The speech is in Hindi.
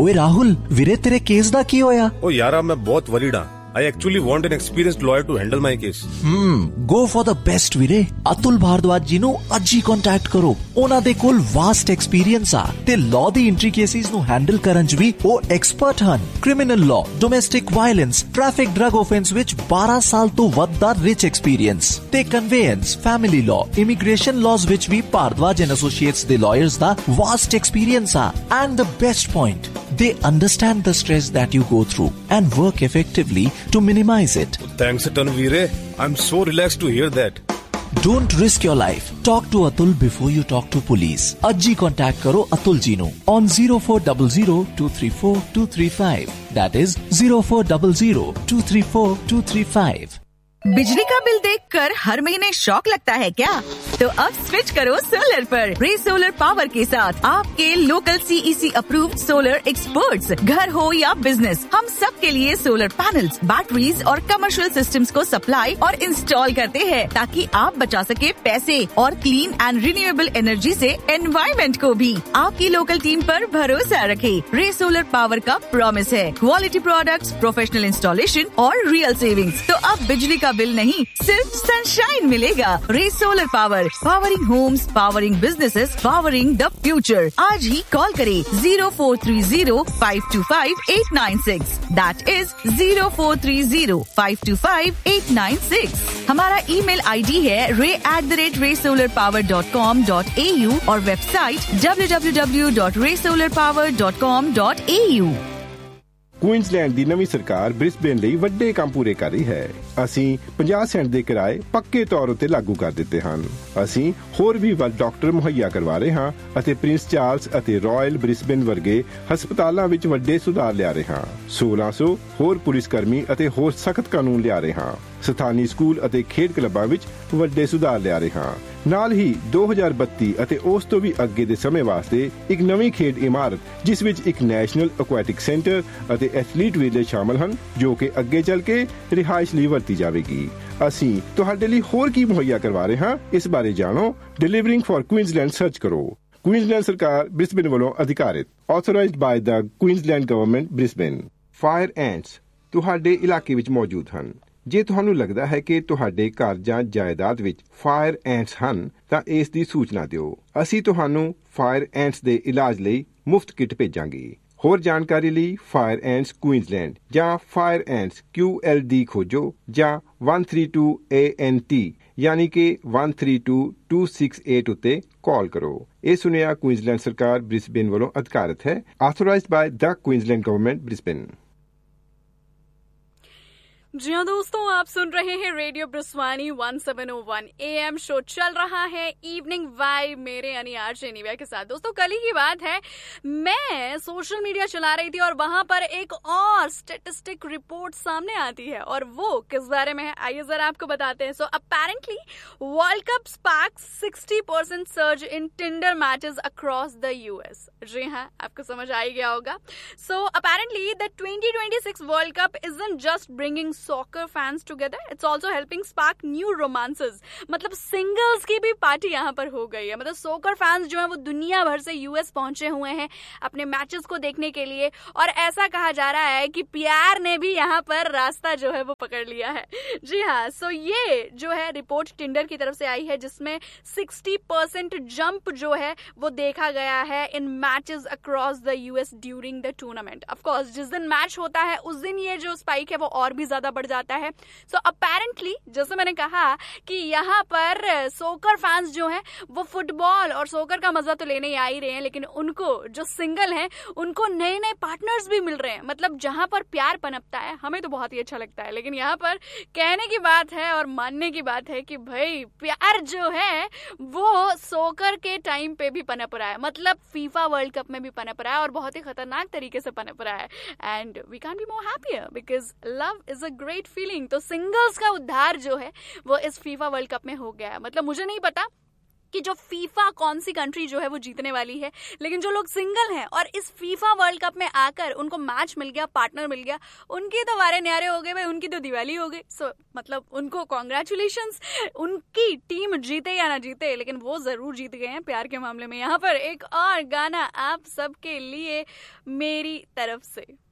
ओए राहुल, वीरे तेरे केस दा की होया? ओ यारा मैं बहुत वरीड हां। I actually want an experienced lawyer to handle my case. Go for the best ਵੀਰੇ। ਅਤੁਲ ਭਾਰਦਵਾਜ ਜੀ ਨੂੰ ਅੱਜ ਹੀ ਕੰਟੈਕਟ ਕਰੋ। ਉਹਨਾਂ ਦੇ ਕੋਲ ਵਾਸਟ ਐਕਸਪੀਰੀਅੰਸ ਆ ਤੇ ਲਾਅ ਦੀ ਐਂਟਰੀ ਕੇਸਿਸ ਨੂੰ ਹੈਂਡਲ ਕਰਨ 'ਚ ਵੀ ਉਹ ਐਕਸਪਰਟ ਹਨ। Criminal law, domestic violence, traffic drug offence ਵਿੱਚ 12 ਸਾਲ ਤੋਂ ਵੱਧ ਦਾ ਰਿਚ ਐਕਸਪੀਰੀਅੰਸ ਤੇ ਕਨਵੇਅੰਸ, ਫੈਮਿਲੀ ਲਾਅ, ਇਮੀਗ੍ਰੇਸ਼ਨ ਲਾਜ਼ ਵਿੱਚ ਵੀ ਭਾਰਦਵਾਜ ਐਂਡ ਐਸੋਸੀਏਟਸ ਦੇ ਲਾਇਰਸ ਦਾ ਵਾਸਟ ਐਕਸਪੀਰੀਅੰਸ ਆ। And the best point, they understand the stress that you go through and work effectively to minimize it. Thanks a ton, Veere. I'm so relaxed to hear that. Don't risk your life. Talk to Atul before you talk to police. Ajji contact karo Atul ji nu on 0400-234-235. That is 0400-234-235. बिजली का बिल देखकर हर महीने शॉक लगता है क्या? तो अब स्विच करो सोलर पर। रे सोलर पावर के साथ आपके local CEC approved solar experts, घर हो या बिजनेस, हम सब के लिए सोलर पैनल्स, बैटरीज और कमर्शियल सिस्टम्स को सप्लाई और इंस्टॉल करते हैं ताकि आप बचा सके पैसे और क्लीन एंड रिन्यूएबल एनर्जी से एनवायरमेंट को भी। आपकी लोकल टीम पर भरोसा रखें। रे सोलर पावर का प्रॉमिस है क्वालिटी प्रोडक्ट्स, प्रोफेशनल इंस्टॉलेशन और रियल सेविंग्स। तो अब बिजली का बिल नहीं, सिर्फ सनशाइन मिलेगा। रे solar power, powering Holmes, powering businesses, powering the future. आज ही कॉल करें 0430-525-896। That is 0430-525-896। हमारा ईमेल आईडी है ray@raysolarpower.com.au और वेबसाइट www.raysolarpower.com.au। ਕੁਈਨਜ਼ਲੈਂਡ ਦੀ ਨਵੀਂ ਸਰਕਾਰ ਬ੍ਰਿਸਬੇਨ ਲਈ ਵੱਡੇ ਕੰਮ ਪੂਰੇ ਕਰ ਰਹੀ ਹੈ। ਅਸੀਂ 50 ਸੈਂਟ ਦੇ ਕਿਰਾਏ ਪੱਕੇ ਤੌਰ ਉੱਤੇ ਲਾਗੂ ਕਰ ਦਿੱਤੇ ਹਨ। ਅਸੀਂ ਹੋਰ ਵੀ ਵੱਧ ਡਾਕਟਰ ਮੁਹੱਈਆ ਕਰਵਾ ਰਹੇ ਹਾਂ ਅਤੇ ਪ੍ਰਿੰਸ ਚਾਰਲਸ ਅਤੇ ਰਾਇਲ ਬ੍ਰਿਸਬੇਨ ਵਰਗੇ ਹਸਪਤਾਲਾਂ ਵਿੱਚ ਵੱਡੇ ਸੁਧਾਰ ਲਿਆ ਰਹੇ ਹਾਂ। 1600 ਹੋਰ ਪੁਲਿਸ ਕਰਮੀ ਅਤੇ ਹੋਰ ਸਖਤ ਕਾਨੂੰਨ ਲਿਆ ਰਹੇ ਹਾਂ। ਸਥਾਨੀ ਸਕੂਲ ਅਤੇ ਖੇਡ ਕਲੱਬਾਂ ਵਿੱਚ ਵੱਡੇ ਸੁਧਾਰ ਲਿਆ ਰਹੇ ਹਾਂ। ਨਾਲ ਹੀ 2032 ਅਤੇ ਉਸ ਤੋਂ ਵੀ ਅੱਗੇ ਦੇ ਸਮੇਂ ਵਾਸਤੇ ਇੱਕ ਨਵੀਂ ਖੇਡ ਇਮਾਰਤ ਜਿਸ ਵਿੱਚ ਇੱਕ ਨੈਸ਼ਨਲ ਐਕੁਆਟਿਕ ਸੈਂਟਰ ਅਤੇ ਐਥਲੀਟ ਵਿਲੇਜ ਸ਼ਾਮਲ ਹਨ ਜੋ ਕਿ ਅੱਗੇ ਚੱਲ ਕੇ ਰਿਹਾਇਸ਼ ਲਈ ਵਰਤੀ ਜਾਵੇਗੀ। ਅਸੀਂ ਤੁਹਾਡੇ ਲਈ ਹੋਰ ਕੀ ਮੁਹੱਈਆ ਕਰਵਾ ਰਹੇ ਹਾਂ, ਇਸ ਬਾਰੇ ਜਾਣੋ। ਡਿਲੀਵਰਿੰਗ ਫॉर ਕੁਈਨਜ਼ਲੈਂਡ ਸਰਚ ਕਰੋ। ਕੁਈਨਜ਼ਲੈਂਡ ਸਰਕਾਰ ਬ੍ਰਿਸਬੇਨ ਵੱਲੋਂ ਅਧਿਕਾਰਿਤ, ਆਥੋਰਾਈਜ਼ਡ ਬਾਈ ਦ ਕੁਈਨਜ਼ਲੈਂਡ ਗਵਰਨਮੈਂਟ ਬ੍ਰਿਸਬੇਨ। ਫਾਇਰ ਐਂਟਸ ਤੁਹਾਡੇ ਇਲਾਕੇ ਵਿੱਚ ਮੌਜੂਦ ਹਨ। ਜੇ ਤੁਹਾਨੂੰ ਲੱਗਦਾ ਹੈ ਕਿ ਤੁਹਾਡੇ ਘਰ ਜਾਂ ਜਾਇਦਾਦ ਵਿੱਚ ਫਾਇਰ ਐਂਟਸ ਹਨ ਤਾਂ ਇਸ ਦੀ ਸੂਚਨਾ ਦਿਓ। ਅਸੀਂ ਤੁਹਾਨੂੰ ਫਾਇਰ ਐਂਟਸ ਦੇ ਇਲਾਜ ਲਈ ਮੁਫਤ ਕਿੱਟ ਭੇਜਾਂਗੇ। ਹੋਰ ਜਾਣਕਾਰੀ ਲਈ ਫਾਇਰ ਐਂਟਸ ਕੁਈਨਜ਼ਲੈਂਡ ਜਾਂ ਫਾਇਰ ਐਂਟਸ QLD ਖੋਜੋ ਜਾਂ 132 ANT ਯਾਨੀ ਕਿ 132-268 ਉੱਤੇ ਕਾਲ ਕਰੋ। ਇਹ ਸੁਨੇਹਾ ਕੁਈਨਜ਼ਲੈਂਡ ਸਰਕਾਰ ਬ੍ਰਿਸਬੇਨ ਵੱਲੋਂ ਅਧਿਕਾਰਿਤ ਹੈ, ਆਥੋਰਾਈਜ਼ਡ ਬਾਈ ਦ ਕੁਈਨਜ਼ਲੈਂਡ ਗਵਰਨਮੈਂਟ ब्रिस्बेन। जी हाँ दोस्तों, आप सुन रहे हैं रेडियो ब्रिस्वानी 1701 AM। शो चल रहा है इवनिंग वाइब मेरे यानी आरजे निव्या के साथ। दोस्तों कल ही की बात है, मैं सोशल मीडिया चला रही थी और वहां पर एक और स्टेटिस्टिक रिपोर्ट सामने आती है और वो किस बारे में है आइए जरा आपको बताते हैं। So apparently world cup sparks 60% surge in Tinder matches across the US। जी हाँ, आपको समझ आ ही गया होगा। So apparently the 2026 world cup isn't just bringing soccer fans together, it's also helping spark new romances. मतलब सिंगल्स की भी पार्टी यहाँ पर हो गई है। मतलब सॉकर फैंस जो है वो दुनिया भर से US पहुंचे हुए हैं अपने मैचेस को देखने के लिए और ऐसा कहा जा रहा है कि प्यार ने भी यहाँ पर रास्ता जो है वो पकड़ लिया है। जी हाँ, सो ये जो है रिपोर्ट टिंडर की तरफ से आई है जिसमें 60% जंप जो है वो देखा गया है इन matches across the US during the tournament. Of course जिस दिन मैच होता है उस दिन ये जो स्पाइक है वो और भी ज्यादा बढ़ जाता है। सो अपेरेंटली जैसे मैंने कहा कि यहाँ पर सोकर फैंस जो हैं वो फुटबॉल और सोकर का मजा तो लेने ही आ ही रहे हैं, लेकिन उनको जो सिंगल हैं उनको नए नए पार्टनर्स भी मिल रहे हैं। मतलब जहां पर प्यार पनपता है हमें तो बहुत ही अच्छा लगता है, लेकिन यहाँ पर कहने की बात है और मानने की बात है कि भाई प्यार जो है वो सोकर के टाइम पे भी पनप रहा है। मतलब फीफा वर्ल्ड कप में भी पनप रहा है और बहुत ही खतरनाक तरीके से पनप रहा है। And we can be more happier because love is a great feeling. तो सिंगल्स का उद्धार जो है वो इस फीफा वर्ल्ड कप में हो गया है। मतलब मुझे नहीं पता कि जो फीफा कौन सी कंट्री जो है वो जीतने वाली है, लेकिन जो लोग सिंगल हैं और इस फीफा वर्ल्ड कप में आकर उनको मैच मिल गया, पार्टनर मिल गया, उनके तो वारे न्यारे हो गए भाई, उनकी तो दिवाली हो गई। सो मतलब उनको कॉन्ग्रेचुलेशंस, उनकी टीम जीते या ना जीते, लेकिन वो जरूर जीत गए हैं प्यार के मामले में। यहाँ पर एक और गाना आप सबके लिए मेरी तरफ से।